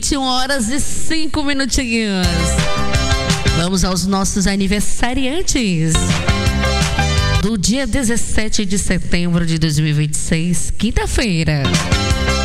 21 horas e 5 minutinhos. Vamos aos nossos aniversariantes do dia 17 de setembro de 2026, quinta-feira.